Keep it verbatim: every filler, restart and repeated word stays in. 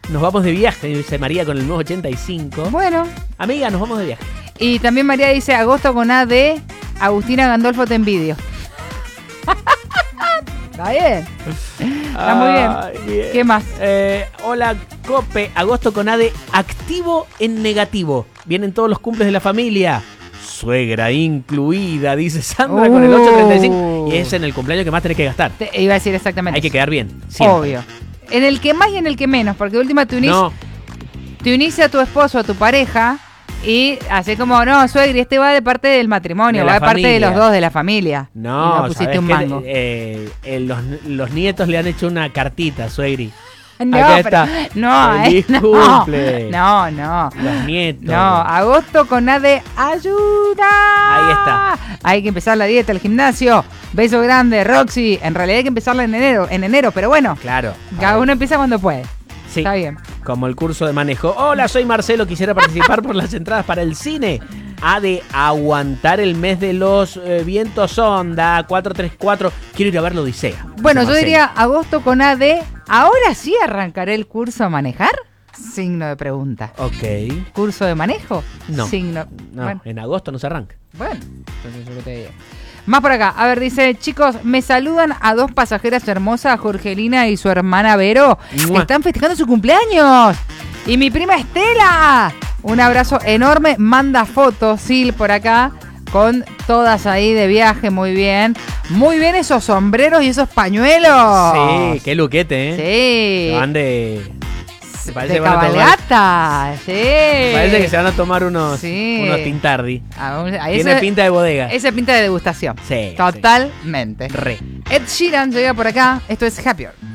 Nos vamos de viaje, dice María con el nuevo ochenta y cinco. Bueno. Amiga, nos vamos de viaje. Y también María dice agosto con A de Agustina Gandolfo te envidio. Está bien. Está muy bien. Ay, bien. ¿Qué más? Eh, hola, Cope. Agosto con A de activo en negativo. Vienen todos los cumples de la familia. Suegra incluida, dice Sandra uh. con el ocho treinta y cinco. Y es en el cumpleaños que más tenés que gastar. Te iba a decir exactamente. Hay que quedar bien. Siempre. Obvio. En el que más y en el que menos. Porque de última te unís, no. te unís a tu esposo, a tu pareja. Y así como, no, suegri, este va de parte del matrimonio, de va de parte familia. de los dos, de la familia. No, y no pusiste un mango. Que, eh, eh, los, los nietos le han hecho una cartita, suegri. No, Acá pero, está. no, Feliz eh, cumple. No, no. Los nietos. No, agosto con A de ayuda. Ahí está. Hay que empezar la dieta, el gimnasio. Beso grande, Roxy. En realidad hay que empezarla en enero, en enero, pero bueno. Claro. Cada uno empieza cuando puede. Sí. Está bien. Como el curso de manejo. Hola, soy Marcelo, quisiera participar por las entradas para el cine. Ha de aguantar el mes de los eh, vientos onda, cuatro tres cuatro. Quiero ir a ver la Odisea. Bueno, yo Marcelo. diría agosto con A de ¿ahora sí arrancaré el curso a manejar? Signo de pregunta. Ok. ¿Curso de manejo? No. Signo. No, Bueno, en agosto no se arranca. bueno, entonces yo te digo. Más por acá, a ver, dice, chicos, me saludan a dos pasajeras hermosas, Jorgelina y su hermana Vero, que ¡Mua! están festejando su cumpleaños. Y mi prima Estela, un abrazo enorme, manda fotos, Sil, por acá, con todas ahí de viaje, muy bien. Muy bien esos sombreros y esos pañuelos. Sí, qué luquete, ¿eh? Sí. Se van de... Se parece De que van a tomar- cabalgata, sí. Parece que se van a tomar unos, Sí. unos Tintardi. Ah, ahí Tiene ese- pinta de bodega. Esa pinta de degustación. Sí, Totalmente. Re. Ed Sheeran llega por acá. Esto es Happier.